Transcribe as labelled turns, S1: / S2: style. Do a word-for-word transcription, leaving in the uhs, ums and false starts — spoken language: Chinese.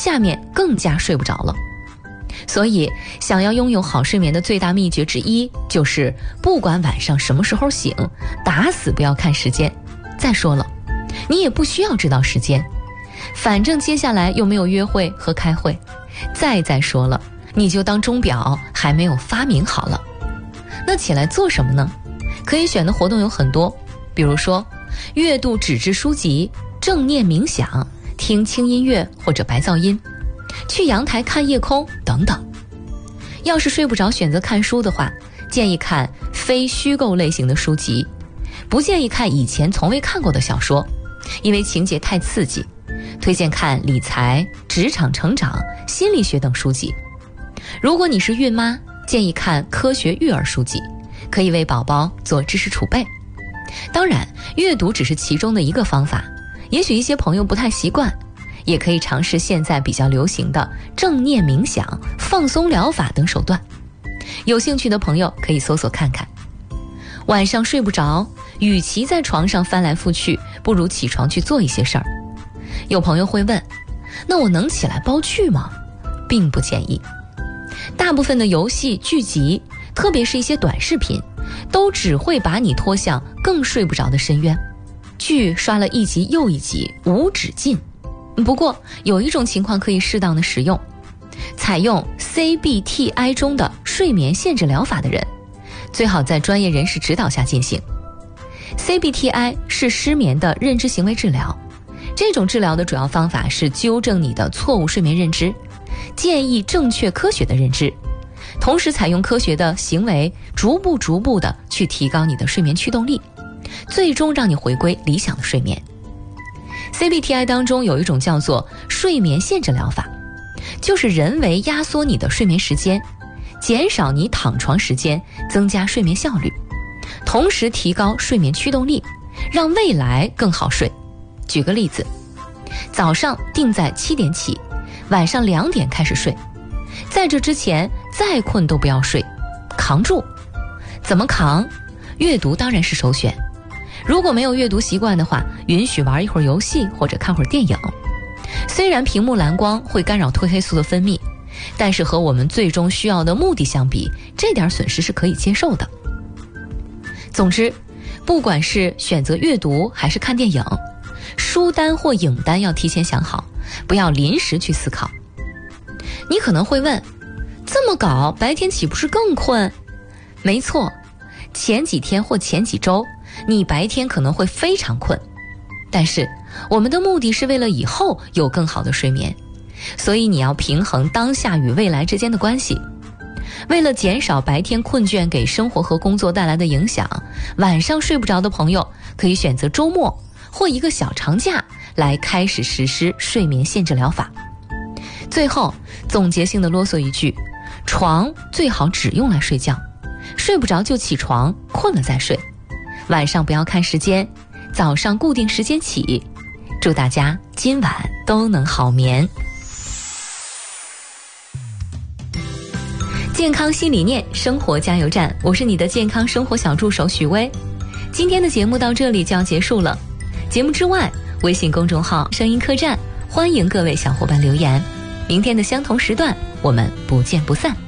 S1: 下面更加睡不着了。所以想要拥有好睡眠的最大秘诀之一，就是不管晚上什么时候醒，打死不要看时间。再说了，你也不需要知道时间，反正接下来又没有约会和开会。再再说了，你就当钟表还没有发明好了。那起来做什么呢？可以选的活动有很多，比如说阅读纸质书籍、正念冥想、听轻音乐或者白噪音、去阳台看夜空等等。要是睡不着选择看书的话，建议看非虚构类型的书籍，不建议看以前从未看过的小说，因为情节太刺激。推荐看理财、职场成长、心理学等书籍。如果你是孕妈，建议看科学育儿书籍，可以为宝宝做知识储备。当然，阅读只是其中的一个方法，也许一些朋友不太习惯，也可以尝试现在比较流行的正念冥想、放松疗法等手段。有兴趣的朋友可以搜索看看。晚上睡不着，与其在床上翻来覆去，不如起床去做一些事儿。有朋友会问，那我能起来煲剧吗？并不建议。大部分的游戏、剧集，特别是一些短视频，都只会把你拖向更睡不着的深渊。剧刷了一集又一集，无止境。不过有一种情况可以适当的使用，采用 C B T I 中的睡眠限制疗法的人，最好在专业人士指导下进行。C B T I 是失眠的认知行为治疗，这种治疗的主要方法是纠正你的错误睡眠认知，建议正确科学的认知，同时采用科学的行为，逐步逐步的去提高你的睡眠驱动力，最终让你回归理想的睡眠。C B T I 当中有一种叫做睡眠限制疗法，就是人为压缩你的睡眠时间，减少你躺床时间，增加睡眠效率，同时提高睡眠驱动力，让未来更好睡。举个例子，早上定在七点起，晚上两点开始睡，在这之前再困都不要睡，扛住。怎么扛？阅读当然是首选。如果没有阅读习惯的话，允许玩一会儿游戏或者看会儿电影。虽然屏幕蓝光会干扰褪黑素的分泌，但是和我们最终需要的目的相比，这点损失是可以接受的。总之，不管是选择阅读还是看电影，书单或影单要提前想好，不要临时去思考。你可能会问，这么搞，白天岂不是更困？没错，前几天或前几周，你白天可能会非常困，但是我们的目的是为了以后有更好的睡眠，所以你要平衡当下与未来之间的关系。为了减少白天困倦给生活和工作带来的影响，晚上睡不着的朋友可以选择周末或一个小长假来开始实施睡眠限制疗法。最后总结性的啰嗦一句，床最好只用来睡觉，睡不着就起床，困了再睡。晚上不要看时间，早上固定时间起。祝大家今晚都能好眠。健康新理念，生活加油站，我是你的健康生活小助手许薇。今天的节目到这里就要结束了。节目之外，微信公众号声音客栈，欢迎各位小伙伴留言。明天的相同时段，我们不见不散。